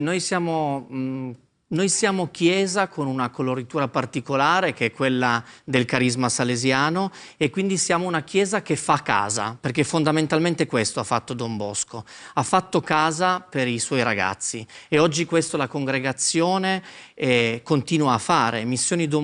Noi siamo chiesa con una coloritura particolare che è quella del carisma salesiano e quindi siamo una chiesa che fa casa, perché fondamentalmente questo ha fatto Don Bosco, ha fatto casa per i suoi ragazzi e oggi questo la congregazione continua a fare. Missioni Don